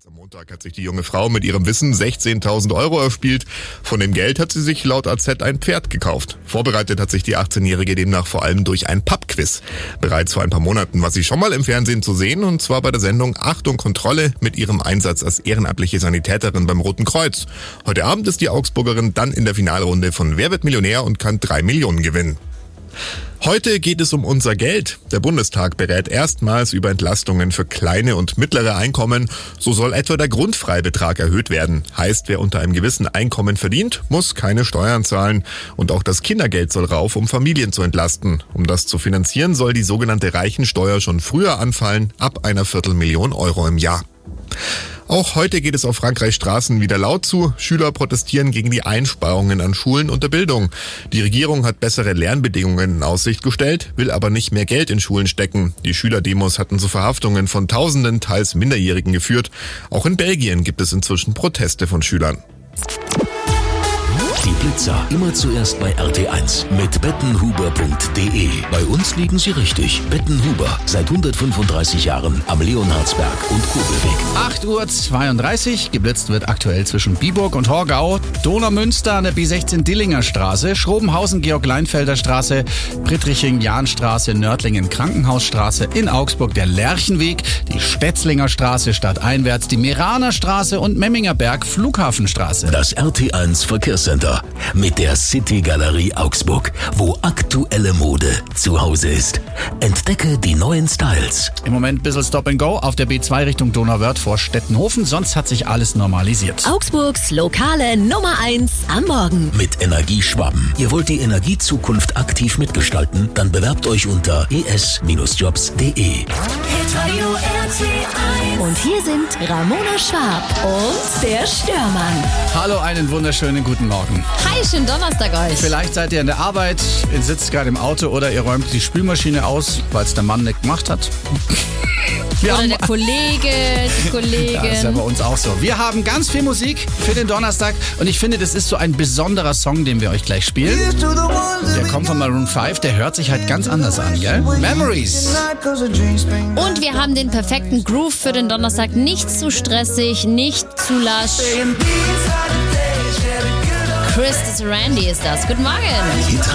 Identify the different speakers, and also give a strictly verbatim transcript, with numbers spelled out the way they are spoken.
Speaker 1: Bereits am Montag hat sich die junge Frau mit ihrem Wissen sechzehntausend Euro erspielt. Von dem Geld hat sie sich laut A Z ein Pferd gekauft. Vorbereitet hat sich die achtzehnjährige demnach vor allem durch ein Pub-Quiz. Bereits vor ein paar Monaten war sie schon mal im Fernsehen zu sehen, und zwar bei der Sendung Achtung Kontrolle mit ihrem Einsatz als ehrenamtliche Sanitäterin beim Roten Kreuz. Heute Abend ist die Augsburgerin dann in der Finalrunde von Wer wird Millionär und kann drei Millionen gewinnen. Heute geht es um unser Geld. Der Bundestag berät erstmals über Entlastungen für kleine und mittlere Einkommen. So soll etwa der Grundfreibetrag erhöht werden. Heißt, wer unter einem gewissen Einkommen verdient, muss keine Steuern zahlen. Und auch das Kindergeld soll rauf, um Familien zu entlasten. Um das zu finanzieren, soll die sogenannte Reichensteuer schon früher anfallen, ab einer Viertelmillion Euro im Jahr. Auch heute geht es auf Frankreichs Straßen wieder laut zu. Schüler protestieren gegen die Einsparungen an Schulen und der Bildung. Die Regierung hat bessere Lernbedingungen in Aussicht gestellt, will aber nicht mehr Geld in Schulen stecken. Die Schülerdemos hatten zu Verhaftungen von Tausenden, teils Minderjährigen geführt. Auch in Belgien gibt es inzwischen Proteste von Schülern.
Speaker 2: Die Blitzer immer zuerst bei R T eins mit bettenhuber punkt de. Bei uns liegen Sie richtig. Bettenhuber, seit hundertfünfunddreißig Jahren am Leonhardsberg und Kurbelweg.
Speaker 3: acht Uhr zweiunddreißig, geblitzt wird aktuell zwischen Biburg und Horgau, Donaumünster an der B sechzehn Dillinger Straße, Schrobenhausen Georg-Leinfelder Straße, Brittriching-Jahnstraße, Nördlingen Krankenhausstraße, in Augsburg der Lerchenweg, die Stetzlinger Straße stadteinwärts, die Meraner Straße und Memminger Berg Flughafenstraße.
Speaker 2: Das R T eins Verkehrscenter mit der City Galerie Augsburg, wo aktuelle Mode zu Hause ist. Entdecke die neuen Styles.
Speaker 3: Im Moment ein bisschen Stop and Go auf der B zwei Richtung Donauwörth vor Stettenhofen, sonst hat sich alles normalisiert.
Speaker 4: Augsburgs lokale Nummer eins am Morgen.
Speaker 2: Mit Energieschwaben. Ihr wollt die Energiezukunft aktiv mitgestalten? Dann bewerbt euch unter e s jobs punkt de.
Speaker 4: Und hier sind Ramona Schwab und der Störmann.
Speaker 3: Hallo, einen wunderschönen guten Morgen.
Speaker 4: Hi, schönen Donnerstag euch.
Speaker 3: Vielleicht seid ihr in der Arbeit, ihr sitzt gerade im Auto oder ihr räumt die Spülmaschine aus, weil es der Mann nicht gemacht hat. Wir
Speaker 5: Oder
Speaker 3: haben,
Speaker 5: der Kollege, die Kollegin.
Speaker 3: ja, ist ja bei uns auch so. Wir haben ganz viel Musik für den Donnerstag und ich finde, das ist so ein besonderer Song, den wir euch gleich spielen. Der kommt von Maroon fünf, der hört sich halt ganz anders an, gell? Memories.
Speaker 5: Und wir haben den perfekten Groove für den Donnerstag. Nicht zu stressig, nicht zu lasch. Chris Randy ist das. Guten Morgen.